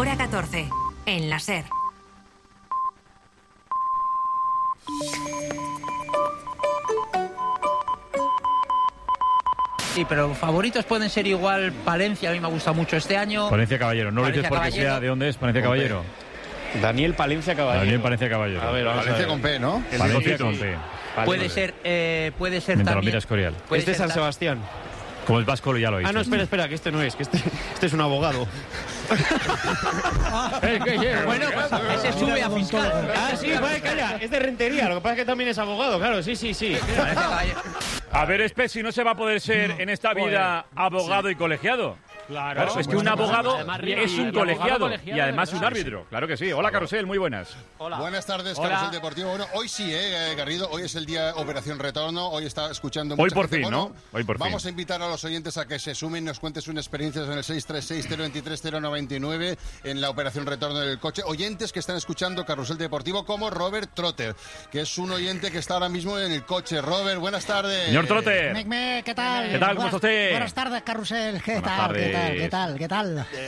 Hora 14, en la SER. Sí, pero favoritos pueden ser igual Palencia, a mí me gusta mucho este año. Palencia Caballero, no lo dices porque Caballero. sea de dónde es Palencia Caballero. Daniel Palencia Caballero. Daniel Palencia Caballero. A ver, vamos Valencia a ver. con P, ¿no? Valencia con P. Puede ser Mientras también. lo mira Escorial. puede Este es ser San Sebastián. Como el Vasco ya lo hizo. Ah, no, espera, que este no es, que este es un abogado. Bueno, pues ese sube a fiscal. Ah, sí, vale, calla, es de Rentería, lo que pasa es que también es abogado, claro, sí. Palencia Caballero. A ver, Espesi, no se va a poder ser en esta vida abogado y colegiado. Claro, es que un abogado es un colegiado y además un árbitro. Claro que sí. Hola, Carrusel, muy buenas. Buenas tardes, Carrusel Deportivo. Bueno, hoy sí, Garrido, hoy es el día Operación Retorno, hoy está escuchando Hoy mucha por gente. fin, Bueno, ¿no? Hoy por fin. Vamos a invitar a los oyentes a que se sumen, nos cuenten sus experiencias en el 636-023-099 en la Operación Retorno del coche. Oyentes que están escuchando Carrusel Deportivo como Robert Trotter, que es un oyente que está ahora mismo en el coche. Robert, buenas tardes. Señor Trotter. ¿Qué tal? ¿Qué tal? ¿Cómo está usted? Buenas tardes, Carrusel. ¿Qué Buenas tal? tardes. ¿Qué tal? ¿Qué tal?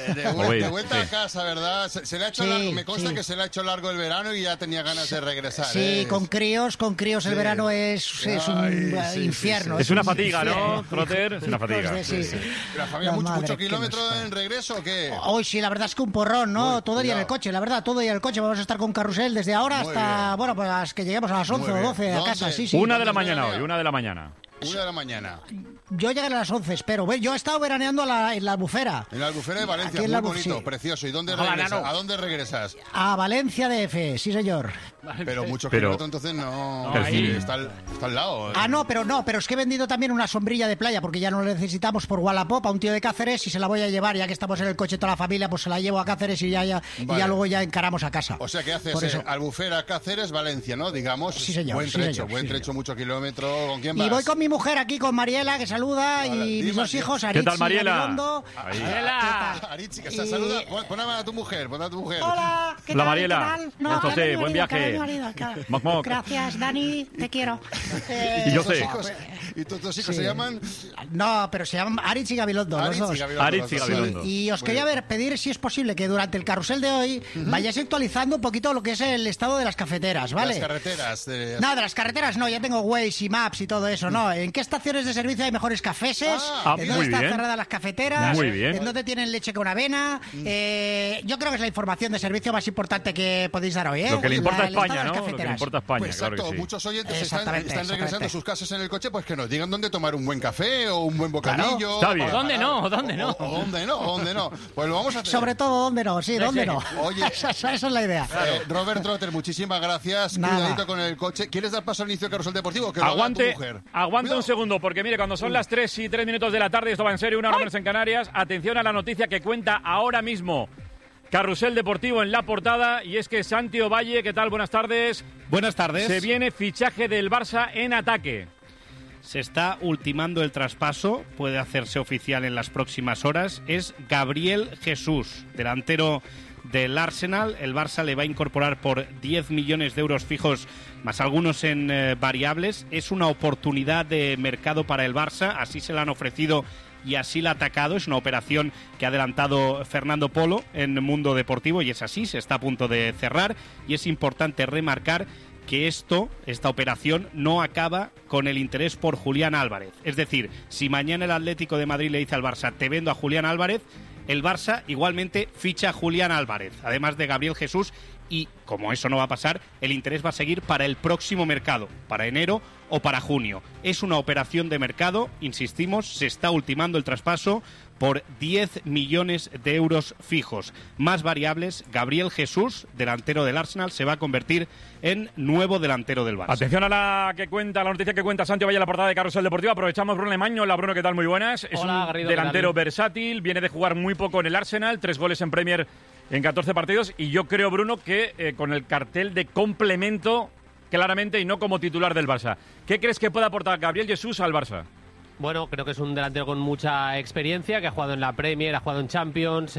De vuelta a casa, ¿verdad? Se le ha hecho Sí, largo, me consta sí. que se le ha hecho largo el verano y ya tenía ganas de regresar. Sí, con críos el verano es un Ay, sí, infierno. Es una un fatiga, ¿no, infierno. Trotter? Es una fatiga. Sí. ¿La familia La madre mucho que kilómetro nos- en regreso o qué? Hoy sí, la verdad es que un porrón, ¿no? Uy, Todo el día en el cuidado. coche, la verdad, todo el día en el coche. Vamos a estar con Carrusel desde ahora Muy hasta, bien. bueno, pues hasta que lleguemos a las 11 Muy o bien. 12 a ¿Dónde? casa, sí. 1 de la ¿Dónde mañana veranea? hoy, 1 de la mañana. 1 de la mañana. Yo llegaré a las 11, espero. Bueno, yo he estado veraneando en la Albufera. En la Albufera de Valencia, Aquí en muy la bonito, sí. precioso. ¿Y dónde Ojalá, regresas? Nano. ¿A dónde regresas? A Valencia DF, sí señor. Pero mucho Pero- kilómetro, entonces no. Pero sí. Está al lado. Ah, no, pero es que he vendido también una sombrilla de playa porque ya no la necesitamos por Wallapop a un tío de Cáceres y se la voy a llevar, ya que estamos en el coche toda la familia, pues se la llevo a Cáceres y ya Vale. luego ya encaramos a casa. O sea que haces Por eso. Albufera, Cáceres, Valencia, ¿no? Digamos. Sí, señor, Buen sí, trecho, señor, buen sí, trecho, señor. mucho kilómetro. ¿Con quién vas? Y voy con mi mujer aquí, con Mariela, que saluda, Hola, y dime, mis dos tío. hijos, ¿Qué Aritz tal, y Mariela? Gabilondo. Ahí. Aritzi, que Y- se saluda. Pon a tu mujer, pon a tu mujer. Hola, ¿qué Hola, tal? Mariela. ¿Qué tal? ¿Cómo está que ha usted? venido Buen marido, que ha viaje. venido marido, que- Moc, moc. Gracias, Dani, te quiero. Y yo ¿Tus sé. hijos? ¿Y tus dos hijos Sí. se llaman? No, pero se llaman Aritz y Gabilondo, los Aritz y dos. Gabilondo, Aritz los y dos. Gabilondo. Y os Muy quería bien. pedir si es posible que durante el carrusel de hoy vayáis actualizando un poquito lo que es el estado de las cafeteras, ¿vale? Las carreteras. No, de las carreteras no, ya tengo Waze y Maps y todo eso, ¿no? ¿En qué estaciones de servicio hay mejores cafeses? Ah, ¿En muy dónde están bien. cerradas las cafeteras? Muy bien. ¿En dónde tienen leche con avena? Yo creo que es la información de servicio más importante que podéis dar hoy, ¿eh? Lo que le importa a El estado España, de las ¿no? Lo que le cafeteras. importa a España, Pues claro exacto, que sí. muchos oyentes están Exactamente, regresando a exactamente. sus casas en el coche, pues que nos digan dónde tomar un buen café o un buen bocadillo. Está bien. para ¿Dónde parar. no? ¿Dónde no? O dónde no. Pues lo vamos a hacer. Sobre todo, ¿dónde no? Sí, ¿dónde no? Oye. esa es la idea. Robert Trotter, muchísimas gracias. Nada. Cuidadito con el coche. ¿Quieres dar paso al inicio de Carrusel Deportivo? Que lo haga tu Aguante mujer. un Cuidado. segundo, porque mire, cuando son las 3 y 3 minutos de la tarde, esto va en serio, 1 hora menos en Canarias, atención a la noticia que cuenta ahora mismo Carrusel Deportivo en la portada, y es que Santi Ovalle, ¿qué tal? Buenas tardes. Buenas tardes. Se viene fichaje del Barça en ataque. Se está ultimando el traspaso, puede hacerse oficial en las próximas horas. Es Gabriel Jesús, delantero del Arsenal. El Barça le va a incorporar por 10 millones de euros fijos, más algunos en variables. Es una oportunidad de mercado para el Barça, así se la han ofrecido y así la ha atacado. Es una operación que ha adelantado Fernando Polo en Mundo Deportivo y es así, se está a punto de cerrar, y es importante remarcar que esta operación no acaba con el interés por Julián Álvarez. Es decir, si mañana el Atlético de Madrid le dice al Barça, te vendo a Julián Álvarez, el Barça igualmente ficha a Julián Álvarez, además de Gabriel Jesús, y como eso no va a pasar, el interés va a seguir para el próximo mercado, para enero o para junio. Es una operación de mercado, insistimos, se está ultimando el traspaso por 10 millones de euros fijos. Más variables, Gabriel Jesús, delantero del Arsenal, se va a convertir en nuevo delantero del Barça. Atención a la noticia que cuenta Santi Ovalle en la portada de Carrusel Deportivo. Aprovechamos Bruno Lemaño. Hola, Bruno, ¿qué tal? Muy buenas. Es Hola, un Garrido, ¿qué delantero tal? versátil, viene de jugar muy poco en el Arsenal, 3 goles en Premier en 14 partidos, y yo creo, Bruno, que con el cartel de complemento claramente y no como titular del Barça. ¿Qué crees que puede aportar Gabriel Jesús al Barça? Bueno, creo que es un delantero con mucha experiencia, que ha jugado en la Premier, ha jugado en Champions,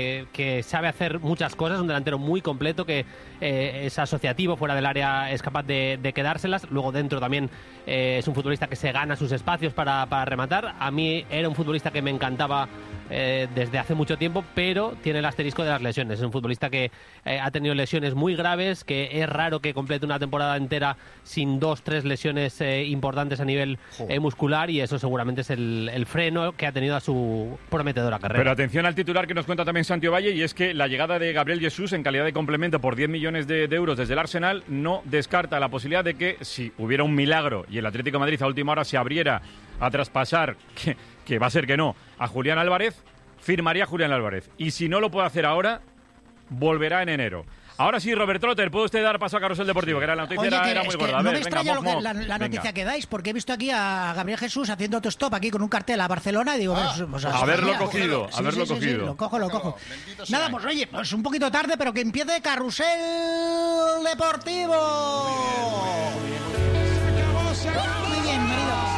que sabe hacer muchas cosas, un delantero muy completo, que es asociativo, fuera del área es capaz de quedárselas, luego dentro también es un futbolista que se gana sus espacios para rematar. A mí era un futbolista que me encantaba desde hace mucho tiempo, pero tiene el asterisco de las lesiones. Es un futbolista que ha tenido lesiones muy graves, que es raro que complete una temporada entera sin 2-3 lesiones importantes a nivel muscular, y eso seguramente es el freno que ha tenido a su prometedora carrera. Pero atención al titular que nos cuenta también Santi Valle, y es que la llegada de Gabriel Jesús en calidad de complemento por 10 millones de euros desde el Arsenal no descarta la posibilidad de que, si hubiera un milagro y el Atlético de Madrid a última hora se abriera a traspasar, que va a ser que no, a Julián Álvarez, firmaría Julián Álvarez. Y si no lo puede hacer ahora, volverá en enero. Ahora sí, Robert Trotter, ¿puede usted dar paso a Carrusel Deportivo? Que era la noticia, era muy gorda. No me extraña la noticia que dais, porque he visto aquí a Gabriel Jesús haciendo autostop aquí con un cartel a Barcelona y digo... haberlo cogido. Sí, lo cojo. Nada, pues oye, pues un poquito tarde, pero que empiece Carrusel Deportivo. Muy bien, maridos.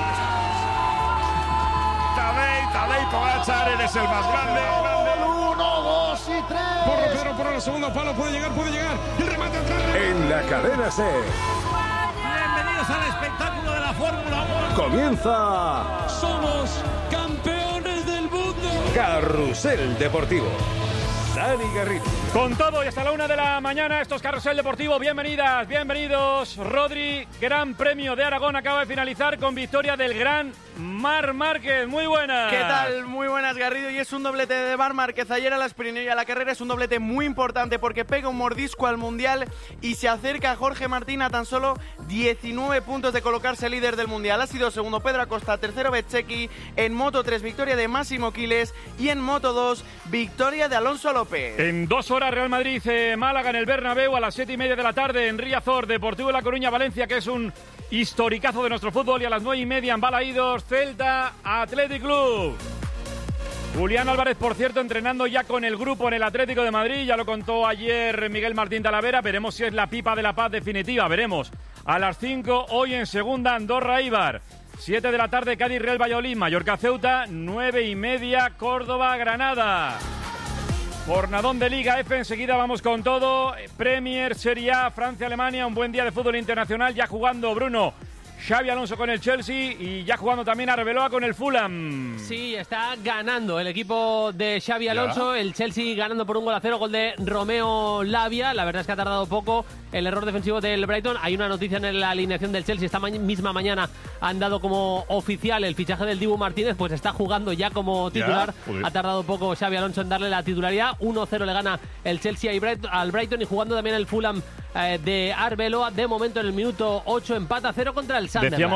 Tadej Pogačar, eres el más grande. 1, 2 y 3. Porro, por el segundo palo, puede llegar. El remate atrás. En la cadena SER. Bienvenidos al espectáculo de la Fórmula 1. Comienza. Somos campeones del mundo. Carrusel Deportivo. Dani Garrido. Con todo y hasta la 1 de la mañana, esto es Carrusel Deportivo. Bienvenidas, bienvenidos. Rodri, Gran Premio de Aragón acaba de finalizar con victoria del gran Marc Márquez. Muy buenas. ¿Qué tal? Muy buenas, Garrido. Y es un doblete de Marc Márquez ayer a la sprint y a la carrera. Es un doblete muy importante porque pega un mordisco al Mundial y se acerca a Jorge Martín a tan solo 19 puntos de colocarse líder del Mundial. Ha sido segundo Pedro Acosta, tercero Bezzecchi. En Moto 3, victoria de Máximo Quiles. Y en Moto 2, victoria de Alonso López. En 2 horas, Real Madrid, Málaga en el Bernabéu a las 7:30 de la tarde. En Riazor, Deportivo de La Coruña, Valencia, que es un historicazo de nuestro fútbol. Y a las 9:30 en Balaídos, Celta, Athletic Club. Julián Álvarez, por cierto, entrenando ya con el grupo en el Atlético de Madrid. Ya lo contó ayer Miguel Martín Talavera. Veremos si es la pipa de la paz definitiva. Veremos. A las 5, hoy en segunda, Andorra-Eibar. 7 de la tarde, Cádiz-Real Valladolid, Mallorca-Ceuta. 9:30, Córdoba-Granada. Jornadón de Liga F, enseguida vamos con todo. Premier, Serie A, Francia-Alemania, un buen día de fútbol internacional. Ya jugando Bruno, Xabi Alonso con el Chelsea y ya jugando también Arbeloa con el Fulham. Sí, está ganando el equipo de Xabi Alonso, el Chelsea ganando por 1-0, gol de Romeo Lavia. La verdad es que ha tardado poco el error defensivo del Brighton. Hay una noticia en la alineación del Chelsea. Esta misma mañana han dado como oficial el fichaje del Dibu Martínez, pues está jugando ya como titular. Ha tardado poco Xabi Alonso en darle la titularidad. 1-0 le gana el Chelsea al Brighton y jugando también el Fulham de Arbeloa. De momento en el minuto 8 empata 0 contra el Sunderland.